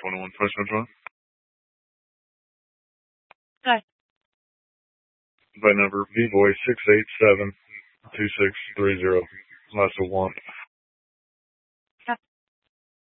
21 First Central. Hi. By number B-Boy 687-2630. Last of 1.